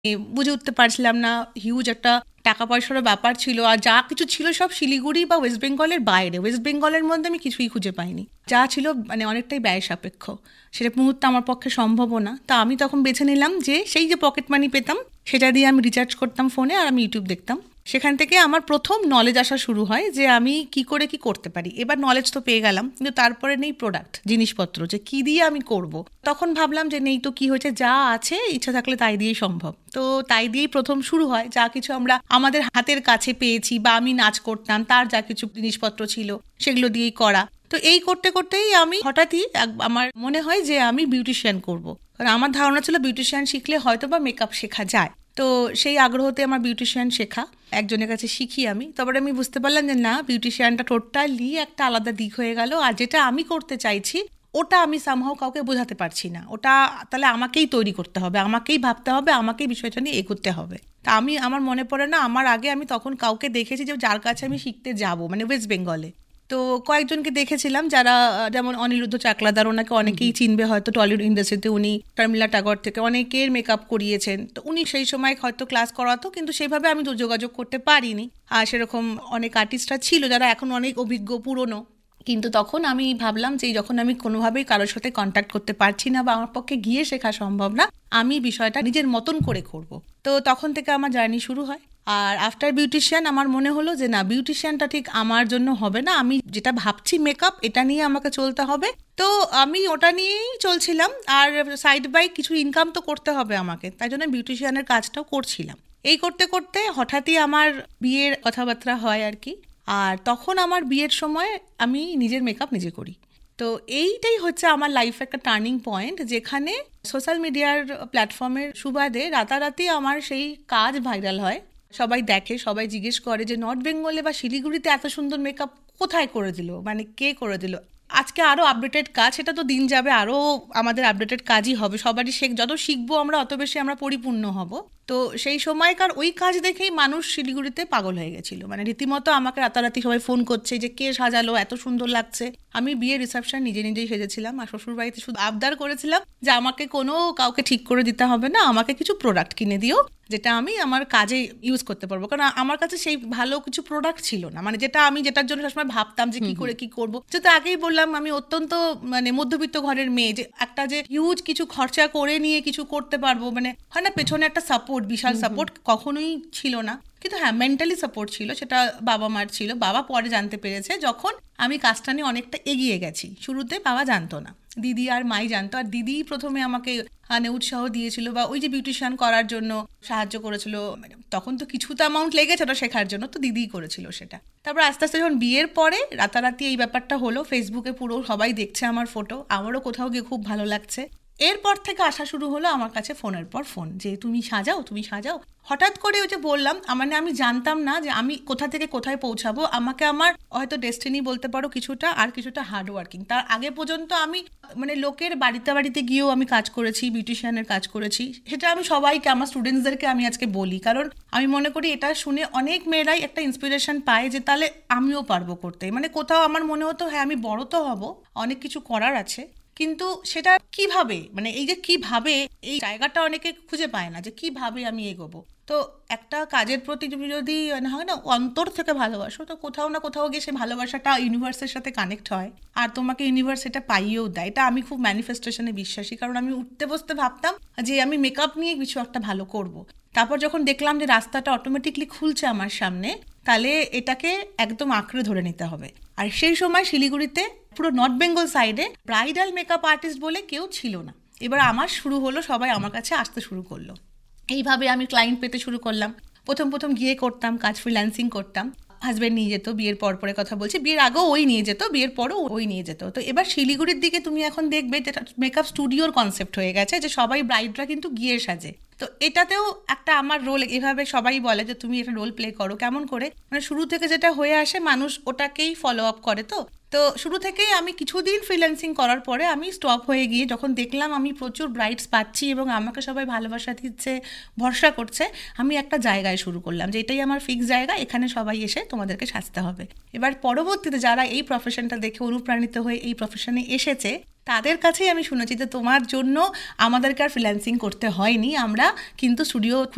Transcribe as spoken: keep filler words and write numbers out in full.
বুঝে উঠতে পারছিলাম না। হিউজ একটা টাকা পয়সারও ব্যাপার ছিল, আর যা কিছু ছিল সব শিলিগুড়ি বা ওয়েস্ট বেঙ্গলের বাইরে। ওয়েস্ট বেঙ্গলের মধ্যে আমি কিছুই খুঁজে পাইনি, যা ছিল মানে অনেকটাই ব্যয় সাপেক্ষ, সেটা মুহূর্তে আমার পক্ষে সম্ভবও না। তা আমি তখন বেছে নিলাম যে সেই যে পকেট মানি পেতাম সেটা দিয়ে আমি রিচার্জ করতাম ফোনে, আর আমি ইউটিউব দেখতাম। সেখান থেকে আমার প্রথম নলেজ আসা শুরু হয় যে আমি কি করে কি করতে পারি। এবার নলেজ তো পেয়ে গেলাম, কিন্তু তারপরে নেই প্রোডাক্ট, জিনিসপত্র, যে কি দিয়ে আমি করব। তখন ভাবলাম যে নেই তো কি হয়েছে, যা আছে ইচ্ছা থাকলে তাই দিয়েই সম্ভব। তো তাই দিয়েই প্রথম শুরু হয়। যা কিছু আমরা আমাদের হাতের কাছে পেয়েছি, বা আমি নাচ করতাম তার যা কিছু জিনিসপত্র ছিল সেগুলো দিয়েই করা। তো এই করতে করতেই আমি হঠাৎই আমার মনে হয় যে আমি বিউটিশিয়ান করব। কারণ আমার ধারণা ছিল বিউটিশিয়ান শিখলে হয়তো বা মেকআপ শেখা যায়। তো সেই আগ্রহতে আমার বিউটিশিয়ান শেখা, একজনের কাছে শিখি আমি। তারপরে আমি বুঝতে পারলাম যে না, বিউটিশিয়ানটা টোটালি একটা আলাদা দিক হয়ে গেল, আর যেটা আমি করতে চাইছি ওটা আমি সামহাও কাউকে বোঝাতে পারছি না। ওটা তাহলে আমাকেই তৈরি করতে হবে, আমাকেই ভাবতে হবে, আমাকেই বিষয়টা নিয়ে এগোতে হবে। তা আমি, আমার মনে পড়ে না আমার আগে আমি তখন কাউকে দেখেছি যে যার কাছে আমি শিখতে যাব, মানে ওয়েস্ট বেঙ্গলে। তো কয়েকজনকে দেখেছিলাম যারা, যেমন অনিরুদ্ধ চাকলাদার, ওনাকে অনেকেই চিনবে হয়তো টলিউড ইন্ডাস্ট্রিতে। উনি শর্মিলা টাগর থেকে অনেকের মেকআপ করিয়েছেন। তো উনি সেই সময় হয়তো ক্লাস করাতো, কিন্তু সেইভাবে আমি তো যোগাযোগ করতে পারিনি। আর সেরকম অনেক আর্টিস্টরা ছিল যারা এখন অনেক অভিজ্ঞ, পুরনো। কিন্তু তখন আমি ভাবলাম যে যখন আমি কোনোভাবেই কারোর সাথে কন্ট্যাক্ট করতে পারছি না, বা আমার পক্ষে গিয়ে শেখা সম্ভব না, আমি বিষয়টা নিজের মতন করে করব। তো তখন থেকে আমার জার্নি শুরু হয়। আর আফটার বিউটিশিয়ান আমার মনে হলো যে না, বিউটিশিয়ানটা ঠিক আমার জন্য হবে না। আমি যেটা ভাবছি মেকআপ, এটা নিয়ে আমাকে চলতে হবে। তো আমি ওটা নিয়েই চলছিলাম, আর সাইড বাই কিছু ইনকাম তো করতে হবে আমাকে, তাই জন্য বিউটিশিয়ানের কাজটাও করছিলাম। এই করতে করতে হঠাৎই আমার বিয়ের কথাবার্তা হয় আর কি। আর তখন আমার বিয়ের সময় আমি নিজের মেকআপ নিজে করি। তো এইটাই হচ্ছে আমার লাইফে একটা টার্নিং পয়েন্ট, যেখানে সোশ্যাল মিডিয়ার প্ল্যাটফর্মের সুবাদে রাতারাতি আমার সেই কাজ ভাইরাল হয়। সবাই দেখে, সবাই জিজ্ঞেস করে যে নর্থ বেঙ্গলে বা শিলিগুড়িতে এত সুন্দর মেকআপ কোথায় করে দিল, মানে কে করে দিল। আজকে আরও আপডেটেড কাজ, সেটা তো দিন যাবে, আরও আমাদের আপডেটেড কাজই হবে। সবারই শেখ, যত শিখবো আমরা অত বেশি আমরা পরিপূর্ণ হব। তো সেই সময়কার ওই কাজ দেখেই মানুষ শিলিগুড়িতে পাগল হয়ে গেছিল, মানে রীতিমতো আমাকে রাতারাতি সবাই ফোন করছে যে কে সাজালো, এত সুন্দর লাগছে। আমি বিয়ের রিসেপশন নিজে নিজেই সেজেছিলাম, আর শ্বশুরবাড়িতে শুধু আবদার করেছিলাম যে আমাকে কোনো কাউকে ঠিক করে দিতে হবে না, আমাকে কিছু প্রোডাক্ট কিনে দিও যেটা আমি আমার কাজে ইউজ করতে পারবো। কারণ আমার কাছে সেই ভালো কিছু প্রোডাক্ট ছিল না, মানে যেটা আমি, যেটার জন্য সবসময় ভাবতাম যে কি করে কি করবো। যেটা আগেই বললাম, আমি অত্যন্ত মানে মধ্যবিত্ত ঘরের মেয়ে, যে একটা যে হিউজ কিছু খরচা করে নিয়ে কিছু করতে পারবো, মানে হয় না পেছনে একটা সাপোর্ট, বিশাল সাপোর্ট কখনোই ছিল না। কিন্তু হ্যাঁ, মেন্টালি সাপোর্ট ছিল, সেটা বাবা মার ছিল। বাবা পরে জানতে পেরেছে যখন আমি কাজটা নিয়ে অনেকটা এগিয়ে গেছি। শুরুতে বাবা জানতো না, দিদি আর মাই জানতো। আর দিদি প্রথমে আমাকে মানে উৎসাহ দিয়েছিল, বা ওই যে বিউটিশিয়ান করার জন্য সাহায্য করেছিল। তখন তো কিছু তো অ্যামাউন্ট লেগেছে ওটা শেখার জন্য, তো দিদিই করেছিল সেটা। তারপর আস্তে আস্তে যখন বিয়ের পরে রাতারাতি এই ব্যাপারটা হলো, ফেসবুকে পুরো সবাই দেখছে আমার ফটো, আমারও কোথাও গিয়ে খুব ভালো লাগছে। এরপর থেকে আসা শুরু হলো আমার কাছে ফোনের পর ফোন, যে তুমি সাজাও, তুমি সাজাও। হঠাৎ করে ওই যে বললাম, মানে আমি জানতাম না যে আমি কোথা থেকে কোথায় পৌঁছাবো। আমাকে আমার হয়তো ডেস্টিনি বলতে পারো কিছুটা, আর কিছুটা হার্ড ওয়ার্কিং। তার আগে পর্যন্ত আমি মানে লোকের বাড়িতে বাড়িতে গিয়েও আমি কাজ করেছি, বিউটিশিয়ানের কাজ করেছি। সেটা আমি সবাইকে, আমার স্টুডেন্টসদেরকে আমি আজকে বলি, কারণ আমি মনে করি এটা শুনে অনেক মেয়েরাই একটা ইন্সপিরেশন পায় যে তাহলে আমিও পারবো করতে। মানে কোথাও আমার মনে হতো হ্যাঁ আমি বড় তো হব, অনেক কিছু করার আছে, কিন্তু সেটা কিভাবে, মানে এই যে কিভাবে, এই জায়গাটা অনেকে খুঁজে পায় না যে কিভাবে আমি এগোবো। তো একটা কাজের প্রতি তুমি যদি হয় না অন্তর থেকে ভালোবাসো, তো কোথাও না কোথাও গিয়ে সে ভালোবাসাটা ইউনিভার্সের সাথে কানেক্ট হয়, আর তোমাকে ইউনিভার্স এটা পাইয়েও দেয়। এটা আমি খুব ম্যানিফেস্টেশনে বিশ্বাসী, কারণ আমি উঠতে বসতে ভাবতাম যে আমি মেকআপ নিয়ে কিছু একটা ভালো করব। তারপর যখন দেখলাম যে রাস্তাটা অটোমেটিকলি খুলছে আমার সামনে, তাহলে এটাকে একদম আঁকড়ে ধরে নিতে হবে। আর সেই সময় শিলিগুড়িতে পুরো নর্থ বেঙ্গল সাইডে ব্রাইডাল মেকআপ আর্টিস্ট বলে কেউ ছিল না। এবার আমার শুরু হলো, সবাই আমার কাছে আসতে শুরু করলো। এইভাবে আমি ক্লায়েন্ট পেতে শুরু করলাম। প্রথম প্রথম গিয়ে করতাম কাজ, ফ্রিল্যান্সিং করতাম। হাজব্যান্ড নিয়ে যেত, বিয়ের পর পরে কথা বলছি, বিয়ের আগেও ওই নিয়ে যেত, বিয়ের পরও ওই নিয়ে যেত। তো এবার শিলিগুড়ির দিকে তুমি এখন দেখবে যেটা মেকআপ স্টুডিওর কনসেপ্ট হয়ে গেছে, যে সবাই ব্রাইডরা কিন্তু গিয়ে সাজে। তো এটাতেও একটা আমার রোল, এভাবে সবাই বলে যে তুমি এটা রোল প্লে করো। কেমন করে, মানে শুরু থেকে যেটা হয়ে আসে মানুষ ওটাকেই ফলো আপ করে। তো তো শুরু থেকেই আমি কিছুদিন ফ্রিল্যান্সিং করার পরে আমি স্টপ হয়ে গিয়ে যখন দেখলাম আমি প্রচুর ব্রাইডস পাচ্ছি এবং আমাকে সবাই ভালোবাসা দিচ্ছে, ভরসা করছে, আমি একটা জায়গায় শুরু করলাম যে এটাই আমার ফিক্স জায়গা, এখানে সবাই এসে তোমাদেরকে সাজতে হবে। এবার পরবর্তীতে যারা এই প্রফেশনটা দেখে অনুপ্রাণিত হয়ে এই প্রফেশনে এসেছে, তাদের কাছেই আমি শুনেছি যে তোমার জন্য আমাদেরকে আর ফ্রিল্যান্সিং করতে হয়নি, আমরা কিন্তু স্টুডিও